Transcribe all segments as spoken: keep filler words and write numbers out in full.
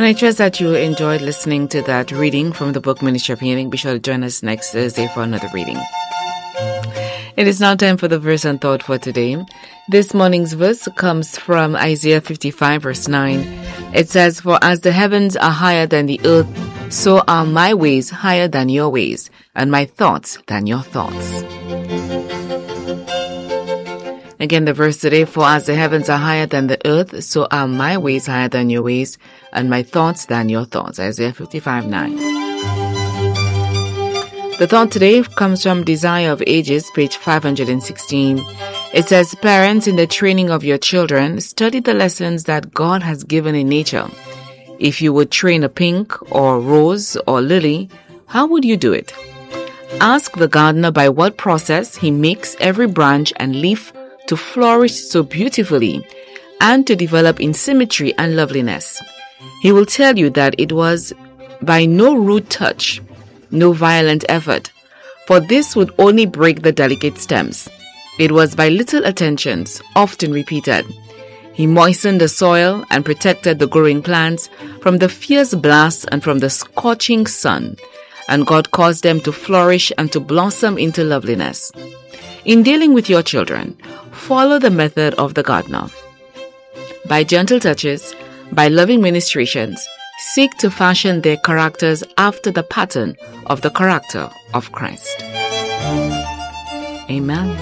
And I trust that you enjoyed listening to that reading from the book Ministry of Healing. Be sure to join us next Thursday for another reading. It is now time for the verse and thought for today. This morning's verse comes from Isaiah fifty-five, verse nine. It says, "For as the heavens are higher than the earth, so are my ways higher than your ways, and my thoughts than your thoughts." Again, the verse today, "For as the heavens are higher than the earth, so are my ways higher than your ways, and my thoughts than your thoughts." Isaiah fifty-five, nine. The thought today comes from Desire of Ages, page five hundred sixteen. It says, "Parents, in the training of your children, study the lessons that God has given in nature. If you would train a pink or rose or lily, how would you do it? Ask the gardener by what process he makes every branch and leaf to flourish so beautifully and to develop in symmetry and loveliness. He will tell you that it was by no rude touch, no violent effort, for this would only break the delicate stems. It was by little attentions, often repeated. He moistened the soil and protected the growing plants from the fierce blasts and from the scorching sun, and God caused them to flourish and to blossom into loveliness. In dealing with your children, follow the method of the gardener. By gentle touches, by loving ministrations, seek to fashion their characters after the pattern of the character of Christ." Amen.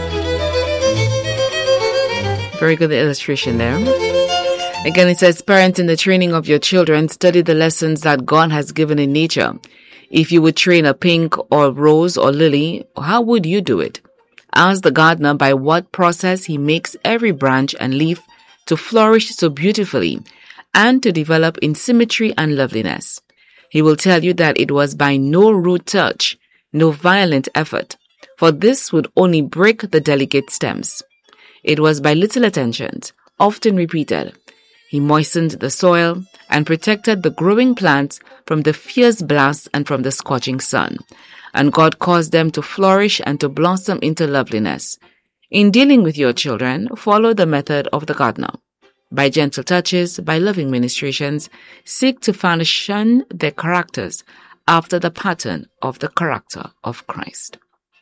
Very good illustration there. Again, it says, "Parents, in the training of your children, study the lessons that God has given in nature. If you would train a pink or rose or lily, how would you do it? Ask the gardener by what process he makes every branch and leaf to flourish so beautifully and to develop in symmetry and loveliness. He will tell you that it was by no rude touch, no violent effort, for this would only break the delicate stems. It was by little attentions, often repeated. He moistened the soil and protected the growing plants from the fierce blasts and from the scorching sun, and God caused them to flourish and to blossom into loveliness. In dealing with your children, follow the method of the gardener. By gentle touches, by loving ministrations, seek to fashion their characters after the pattern of the character of Christ."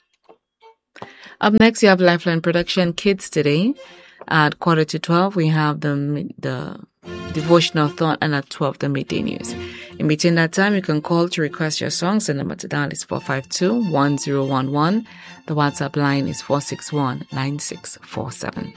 Up next, you have Lifeline Production Kids Today. At quarter to twelve, we have the the devotional thought, and at twelve, the midday news. In between that time, you can call to request your songs. The number to dial is four five two, one zero one one. The WhatsApp line is four six one, nine six four seven.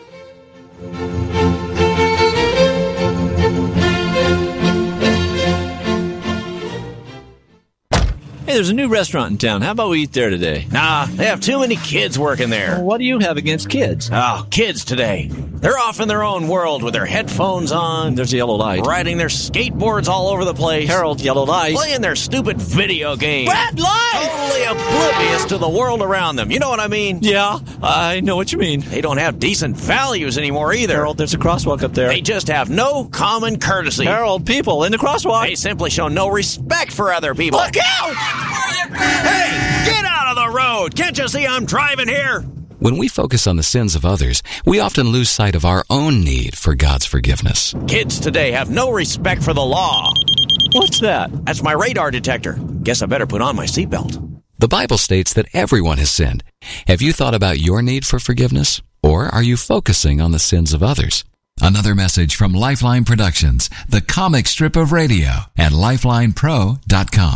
Hey, there's a new restaurant in town. How about we eat there today? Nah, they have too many kids working there. Well, what do you have against kids? Oh, kids today. They're off in their own world with their headphones on. There's a yellow light. Riding their skateboards all over the place. Harold, yellow light. Playing their stupid video games. Red light! Totally oblivious to the world around them. You know what I mean? Yeah, I know what you mean. They don't have decent values anymore either. Harold, there's a crosswalk up there. They just have no common courtesy. Harold, people in the crosswalk. They simply show no respect for other people. Look out! Hey, get out of the road! Can't you see I'm driving here? When we focus on the sins of others, we often lose sight of our own need for God's forgiveness. Kids today have no respect for the law. What's that? That's my radar detector. Guess I better put on my seatbelt. The Bible states that everyone has sinned. Have you thought about your need for forgiveness? Or are you focusing on the sins of others? Another message from Lifeline Productions, the comic strip of radio, at lifeline pro dot com.